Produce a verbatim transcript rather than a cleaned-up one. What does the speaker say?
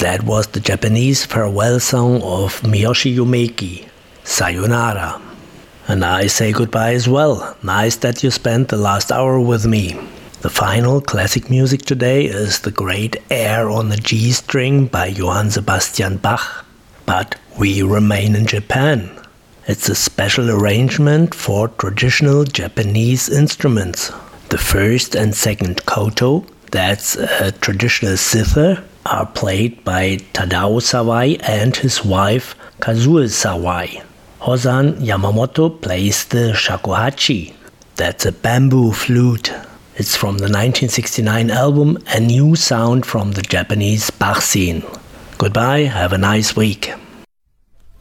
That was the Japanese farewell song of Miyoshi Umeki, Sayonara. And I say goodbye as well. Nice that you spent the last hour with me. The final classic music today is the great Air on the G string by Johann Sebastian Bach. But we remain in Japan. It's a special arrangement for traditional Japanese instruments. The first and second koto, that's a traditional zither, are played by Tadao Sawai and his wife Kazuo Sawai. Hosan Yamamoto plays the shakuhachi, that's a bamboo flute. It's from the nineteen sixty-nine album A New Sound from the Japanese Bach Scene. Goodbye, have a nice week.